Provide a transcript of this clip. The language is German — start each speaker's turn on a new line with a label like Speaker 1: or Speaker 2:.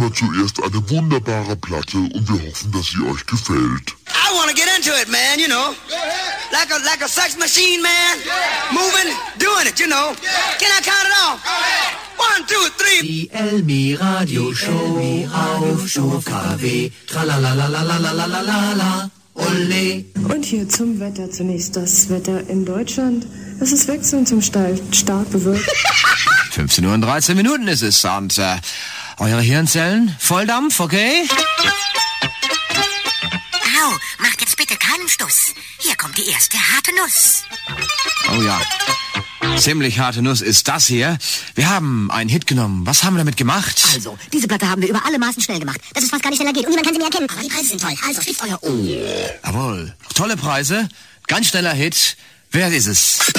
Speaker 1: immer zuerst eine wunderbare Platte und wir hoffen, dass sie euch gefällt.
Speaker 2: I wanna get into it, man, you know. Like a sex machine, man. Moving, doing it, you know. Can I count it off? 1, 2, 3.
Speaker 3: Die Elmi Radio Show auf OKW. Tralalalalalalalala. Ole.
Speaker 4: Und hier zum Wetter zunächst. Das Wetter in Deutschland. Es ist wechselnd zum stark bewölkt.
Speaker 5: 15 Uhr und 13 Minuten ist es. Und eure Hirnzellen? Volldampf, okay?
Speaker 6: Au, macht jetzt bitte keinen Stuss. Hier kommt die erste harte Nuss.
Speaker 5: Oh ja. Ziemlich harte Nuss ist das hier. Wir haben einen Hit genommen. Was haben wir damit gemacht?
Speaker 6: Also, diese Platte haben wir über alle Maßen schnell gemacht, dass es fast gar nicht schneller geht und niemand kann sie mehr erkennen. Aber die Preise sind toll, also spitzt euer Ohr.
Speaker 5: Jawohl. Tolle Preise. Ganz schneller Hit. Wer ist es?